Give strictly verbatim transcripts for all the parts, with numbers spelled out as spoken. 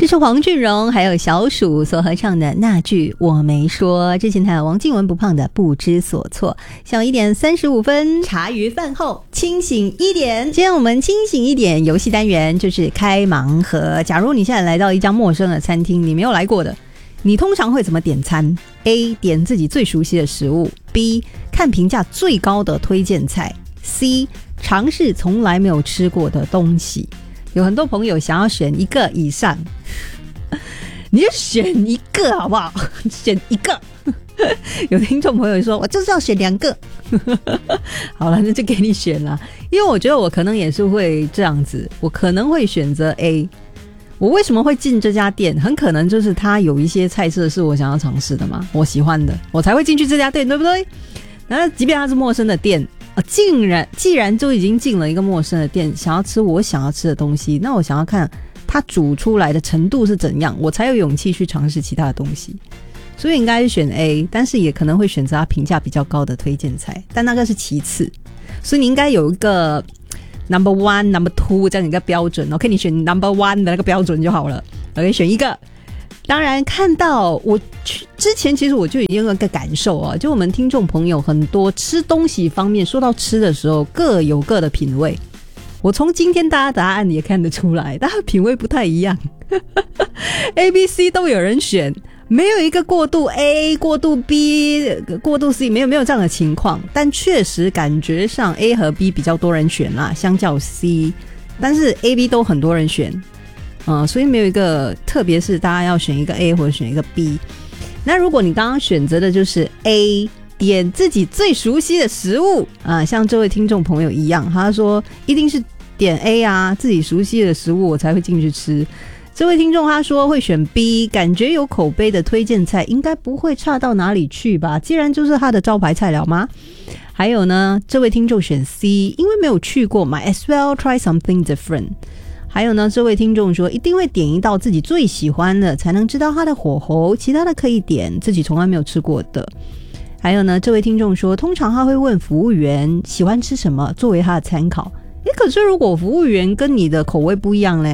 这是黄俊荣还有小鼠所合唱的那句我没说。之前还有王靖雯不胖的不知所措。下午一点三十五分，茶余饭后清醒一点。今天我们清醒一点游戏单元就是开盲盒。假如你现在来到一家陌生的餐厅，你没有来过的，你通常会怎么点餐？ A. 点自己最熟悉的食物， B. 看评价最高的推荐菜， C. 尝试从来没有吃过的东西。有很多朋友想要选一个以上，你就选一个好不好？选一个。有听众朋友说我就是要选两个。好了，那就给你选了。因为我觉得我可能也是会这样子，我可能会选择 A。 我为什么会进这家店？很可能就是它有一些菜色是我想要尝试的嘛，我喜欢的，我才会进去这家店，对不对？那即便它是陌生的店啊，竟然既然就已经进了一个陌生的店，想要吃我想要吃的东西，那我想要看它煮出来的程度是怎样，我才有勇气去尝试其他的东西。所以应该是选 A， 但是也可能会选择它评价比较高的推荐菜，但那个是其次。所以你应该有一个 number one number two 这样一个标准 OK， 你选 number one 的那个标准就好了 OK， 选一个。当然看到我之前其实我就已经有一个感受啊，就我们听众朋友很多吃东西方面，说到吃的时候各有各的品味，我从今天大家答案也看得出来，大家品味不太一样。A B C 都有人选，没有一个过度 A 过度 B 过度 C， 没有没有这样的情况，但确实感觉上 A 和 B 比较多人选啦，相较 C， 但是 A、B 都很多人选。嗯，所以没有一个特别是大家要选一个 A 或者选一个 B。 那如果你刚刚选择的就是 A， 点自己最熟悉的食物啊，像这位听众朋友一样，他说一定是点 A 啊，自己熟悉的食物我才会进去吃。这位听众他说会选 B， 感觉有口碑的推荐菜应该不会差到哪里去吧，既然就是他的招牌菜了吗？还有呢，这位听众选 C， 因为没有去过 might as well try something different。还有呢，这位听众说一定会点一道自己最喜欢的，才能知道它的火候，其他的可以点自己从来没有吃过的。还有呢，这位听众说通常他会问服务员喜欢吃什么作为他的参考。诶，可是如果服务员跟你的口味不一样嘞？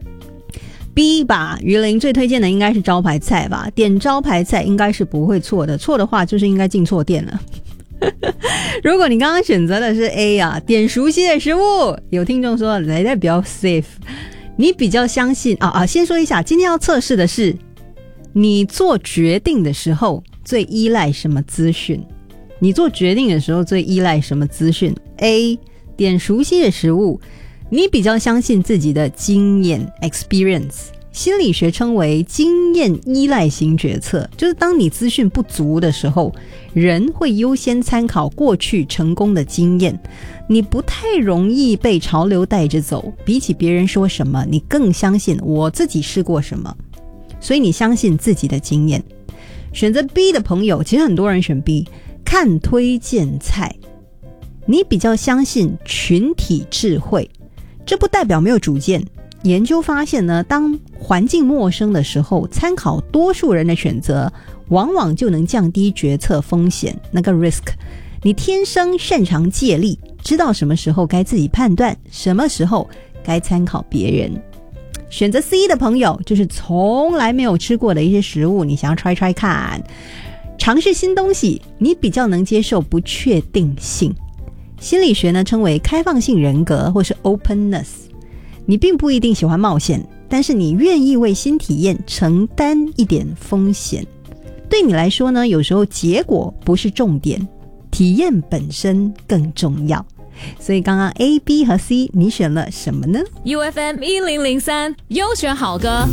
B 吧，鱼鳞最推荐的应该是招牌菜吧，点招牌菜应该是不会错的，错的话就是应该进错店了。如果你刚刚选择的是 A 啊，点熟悉的食物，有听众说来的比较 safe， 你比较相信啊啊！先说一下，今天要测试的是你做决定的时候最依赖什么资讯？你做决定的时候最依赖什么资讯 ？A 点熟悉的食物，你比较相信自己的经验 experience。心理学称为经验依赖型决策，就是当你资讯不足的时候，人会优先参考过去成功的经验，你不太容易被潮流带着走，比起别人说什么，你更相信我自己试过什么，所以你相信自己的经验。选择 B 的朋友，其实很多人选 B， 看推荐菜，你比较相信群体智慧，这不代表没有主见。研究发现呢，当环境陌生的时候，参考多数人的选择，往往就能降低决策风险，那个 risk。 你天生擅长借力，知道什么时候该自己判断，什么时候该参考别人。选择 C 的朋友，就是从来没有吃过的一些食物，你想要 try try 看，尝试新东西，你比较能接受不确定性。心理学呢称为开放性人格或是 openness。你并不一定喜欢冒险，但是你愿意为新体验承担一点风险。对你来说呢，有时候结果不是重点，体验本身更重要。所以刚刚 A、B 和 C 你选了什么呢？ U F M 一零零三优选好歌。